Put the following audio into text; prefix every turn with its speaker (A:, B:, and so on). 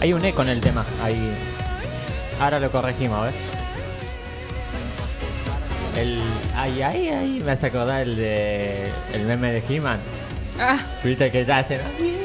A: Hay un eco en el tema. Ahí. Ahora lo corregimos, ¿ves? Ahí. Me hace acordar el meme de He-Man.
B: Ah,
A: Viste que está haciendo.